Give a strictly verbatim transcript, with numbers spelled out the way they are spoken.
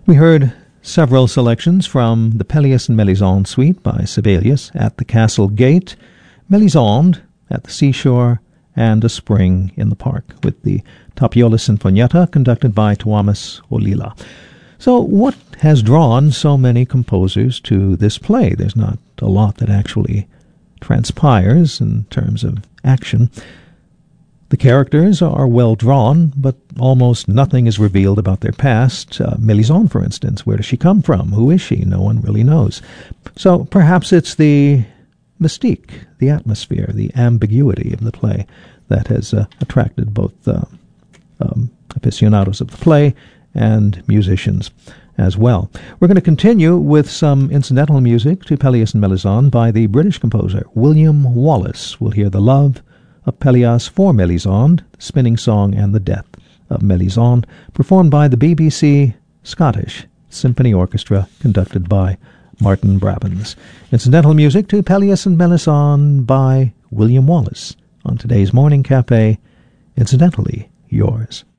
We heard several selections from the Pelléas and Mélisande suite by Sibelius, At the Castle Gate, Mélisande, At the Seashore, and A Spring in the Park, with the Tapiola Sinfonietta conducted by Tuomas Ollila. So what has drawn so many composers to this play? There's not a lot that actually transpires in terms of action. The characters are well drawn, but almost nothing is revealed about their past. Uh, Mélisande, for instance, where does she come from? Who is she? No one really knows. So perhaps it's the mystique, the atmosphere, the ambiguity of the play that has uh, attracted both uh, um, aficionados of the play and musicians as well. We're going to continue with some incidental music to Pelléas and Mélisande by the British composer William Wallace. We'll hear the love of Pelléas for Mélisande, the spinning song, and the death of Mélisande, performed by the B B C Scottish Symphony Orchestra, conducted by Martin Brabants. Incidental music to Pelléas and Mélisande by William Wallace on today's Morning Cafe, Incidentally Yours.